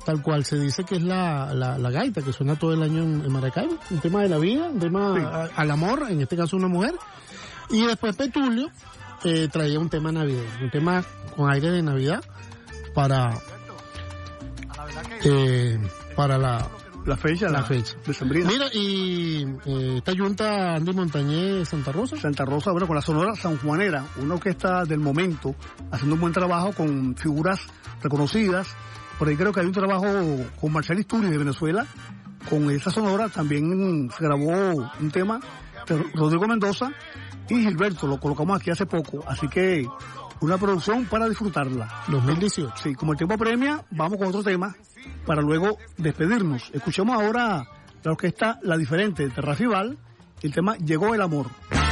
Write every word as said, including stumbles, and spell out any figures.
tal cual se dice que es la, la, la gaita que suena todo el año en, en Maracaibo, un tema de la vida, un tema sí. a, al amor, en este caso una mujer. Y después Petulio eh, traía un tema navideño, un tema con aire de Navidad para eh, para la la fecha, la, la fecha. decembrina. Mira, y eh, esta Junta Andy Montañez Santa Rosa. Santa Rosa, bueno, con la Sonora Sanjuanera, una orquesta del momento, haciendo un buen trabajo con figuras reconocidas. Por ahí creo que hay un trabajo con Marcel Isturi de Venezuela, con esa Sonora también se grabó un tema de Rodrigo Mendoza y Gilberto, lo colocamos aquí hace poco, así que una producción para disfrutarla. dos mil dieciocho. Sí, como el tiempo premia, vamos con otro tema para luego despedirnos. Escuchemos ahora la orquesta La Diferente de Rafi Val, el tema Llegó el Amor.